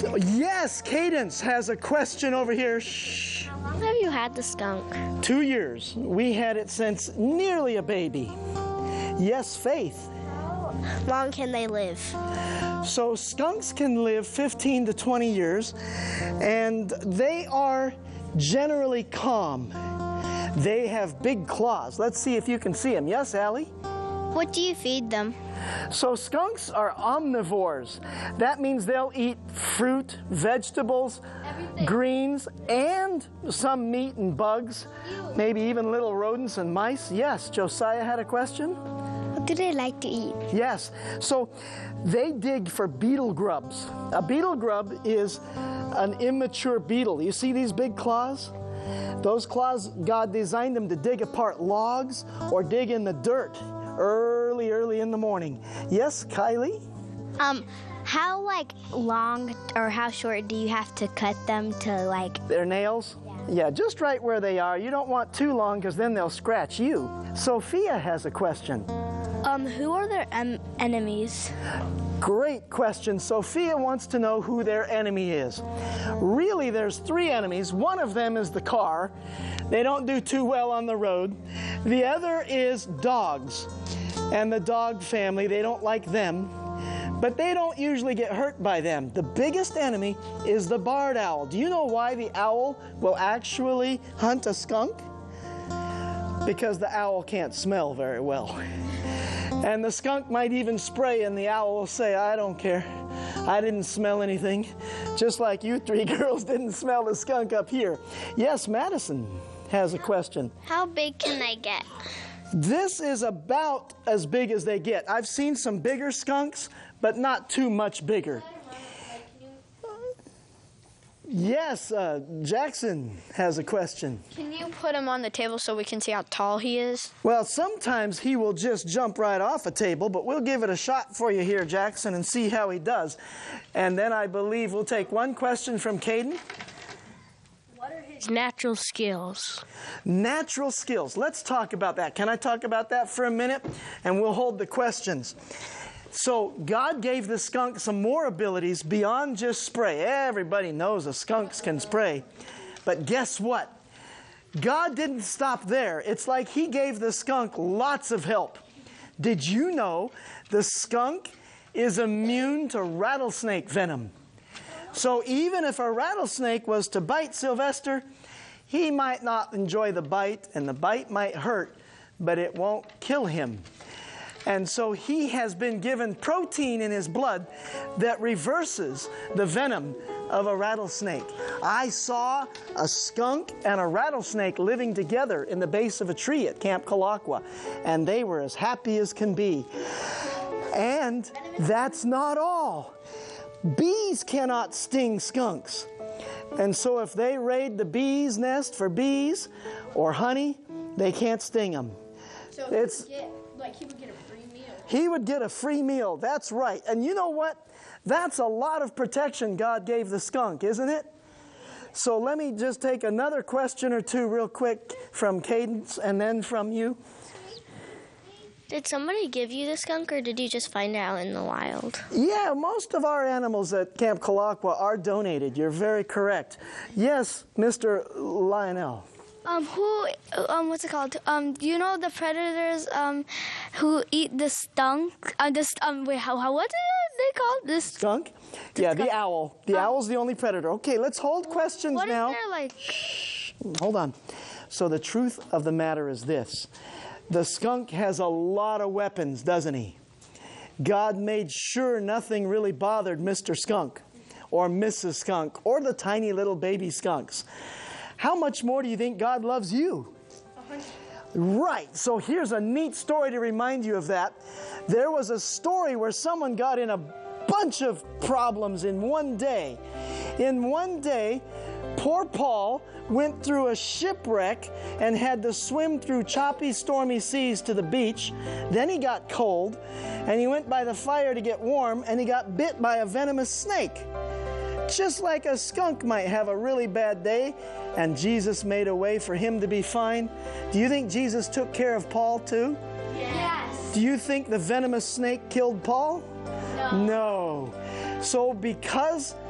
Yes, Cadence has a question over here. Shh. How long have you had the skunk? 2 years. We had it since nearly a baby. Yes, Faith. How long can they live? So skunks can live 15 to 20 years, and they are generally calm. They have big claws. Let's see if you can see them. Yes, Allie? What do you feed them? So skunks are omnivores. That means they'll eat fruit, vegetables, greens, and some meat and bugs, maybe even little rodents and mice. Yes, Josiah had a question? What do they like to eat? Yes, so they dig for beetle grubs. A beetle grub is an immature beetle. You see these big claws? Those claws, God designed them to dig apart logs or dig in the dirt early in the morning. Yes, Kylie? How long or how short do you have to cut them to Their nails? Yeah, just right where they are. You don't want too long because then they'll scratch you. Sophia has a question. Who are their enemies? Great question. Sophia wants to know who their enemy is. Really, there's 3 enemies. One of them is the car. They don't do too well on the road. The other is dogs. And the dog family, they don't like them. But they don't usually get hurt by them. The biggest enemy is the barred owl. Do you know why the owl will actually hunt a skunk? Because the owl can't smell very well. And the skunk might even spray, and the owl will say, I don't care. I didn't smell anything. Just like you 3 girls didn't smell the skunk up here. Yes, Madison has a question. How big can they get? This is about as big as they get. I've seen some bigger skunks, but not too much bigger. Yes, Jackson has a question. Can you put him on the table so we can see how tall he is? Well, sometimes he will just jump right off a table, but we'll give it a shot for you here, Jackson, and see how he does. And then I believe we'll take one question from Caden. What are his natural skills? Natural skills. Let's talk about that. Can I talk about that for a minute? And we'll hold the questions. So God gave the skunk some more abilities beyond just spray. Everybody knows the skunks can spray. But guess what? God didn't stop there. It's like He gave the skunk lots of help. Did you know the skunk is immune to rattlesnake venom? So even if a rattlesnake was to bite Sylvester, he might not enjoy the bite, and the bite might hurt, but it won't kill him. And so he has been given protein in his blood that reverses the venom of a rattlesnake. I saw a skunk and a rattlesnake living together in the base of a tree at Camp Kalakwa, and they were as happy as can be. And that's not all. Bees cannot sting skunks. And so if they raid the bee's nest for bees or honey, they can't sting them. So he would get a free meal. He would get a free meal, that's right. And you know what? That's a lot of protection God gave the skunk, isn't it? So let me just take another question or two real quick from Cadence and then from you. Did somebody give you the skunk, or did you just find it out in the wild? Yeah, most of our animals at Camp Kalakwa are donated. You're very correct. Yes, Mr. Lionel. What's it called? Do you know the predators who eat the skunk? What do they call this? Skunk? Yeah, the owl. The owl's the only predator. Okay, let's hold questions now. What is there like? Shh, hold on. So the truth of the matter is this. The skunk has a lot of weapons, doesn't he? God made sure nothing really bothered Mr. Skunk or Mrs. Skunk or the tiny little baby skunks. How much more do you think God loves you? Right. So here's a neat story to remind you of that. There was a story where someone got in a bunch of problems in one day. In one day, poor Paul went through a shipwreck and had to swim through choppy, stormy seas to the beach. Then he got cold, and he went by the fire to get warm, and he got bit by a venomous snake. Just like a skunk might have a really bad day, and Jesus made a way for him to be fine. Do you think Jesus took care of Paul too? Yes. Do you think the venomous snake killed Paul? No. No. So because